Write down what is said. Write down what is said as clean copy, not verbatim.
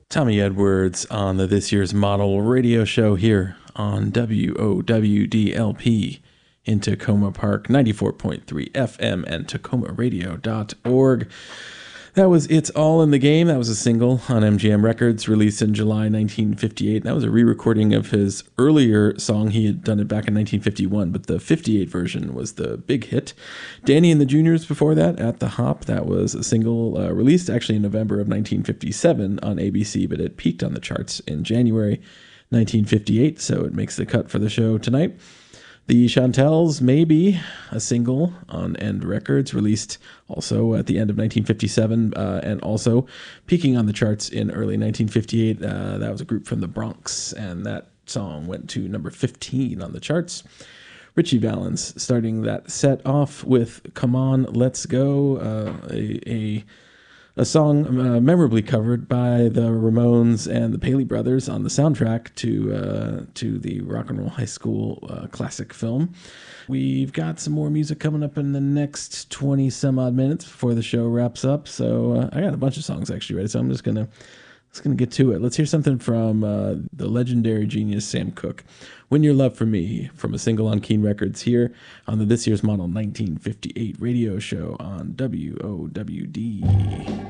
Tommy Edwards on the This Year's Model radio show here on WOWDLP in Tacoma Park, 94.3 FM and TacomaRadio.org. That was It's All in the Game. That was a single on MGM Records released in July 1958. That was a re-recording of his earlier song. He had done it back in 1951, but the 58 version was the big hit. Danny and the Juniors before that, At the Hop. That was a single released actually in November of 1957 on ABC, but it peaked on the charts in January 1958, so it makes the cut for the show tonight. The Chantels, Maybe, a single on End Records, released also at the end of 1957, and also peaking on the charts in early 1958. That was a group from the Bronx, and that song went to number 15 on the charts. Ritchie Valens starting that set off with Come On, Let's Go, a song memorably covered by the Ramones and the Paley Brothers on the soundtrack to the Rock and Roll High School classic film. We've got some more music coming up in the next 20 some odd minutes before the show wraps up. So I got a bunch of songs actually ready, so I'm just gonna get to it. Let's hear something from the legendary genius Sam Cooke. When Your Love for Me, from a single on Keen Records here on the This Year's Model 1958 radio show on WOWD.